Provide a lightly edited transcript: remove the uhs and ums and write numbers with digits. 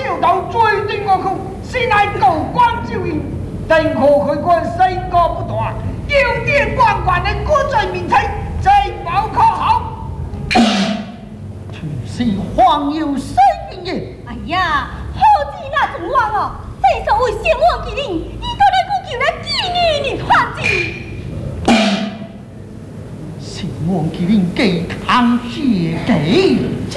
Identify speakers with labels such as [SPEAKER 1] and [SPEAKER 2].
[SPEAKER 1] 小道追定我去，是乃高官照应，定可去官身高不大，要见官官的国罪名称，最冇可好。是黄油水兵也。
[SPEAKER 2] 哎呀，好子那种王哦，这所谓先王之令，伊都来顾求来纪念你汉子。
[SPEAKER 1] 先王之令，给康血给。